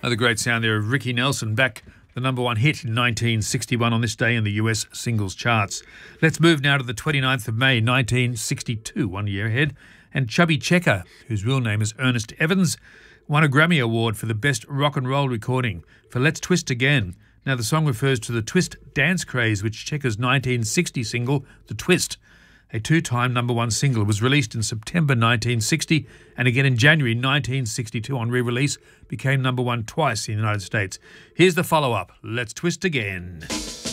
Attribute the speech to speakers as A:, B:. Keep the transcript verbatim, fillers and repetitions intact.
A: Oh, the great sound there of Ricky Nelson, back the number one hit in nineteen sixty-one on this day in the U S singles charts. Let's move now to the twenty-ninth of May, nineteen sixty-two, one year ahead. And Chubby Checker, whose real name is Ernest Evans, won a Grammy Award for the Best Rock and Roll Recording for Let's Twist Again. Now, the song refers to the Twist dance craze, which Checker's nineteen sixty single, The Twist, a two-time number one single, was released in September nineteen sixty and again in January nineteen sixty-two on re-release, became number one twice in the United States. Here's the follow-up, Let's Twist Again.